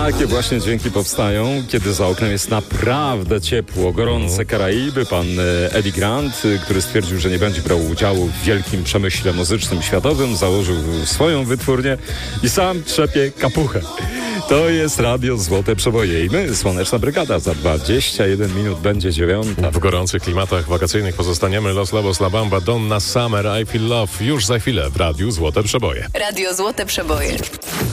Takie właśnie dźwięki powstają, kiedy za oknem jest naprawdę ciepło, gorące Karaiby. Pan Eddie Grant, który stwierdził, że nie będzie brał udziału w wielkim przemyśle muzycznym światowym, założył swoją wytwórnię i sam trzepie kapuchę. To jest Radio Złote Przeboje i my, Słoneczna Brygada, za 21 minut będzie 9. W gorących klimatach wakacyjnych pozostaniemy. Los Lobos, La Bamba, Donna Summer, I Feel Love. Już za chwilę w Radiu Złote Przeboje. Radio Złote Przeboje.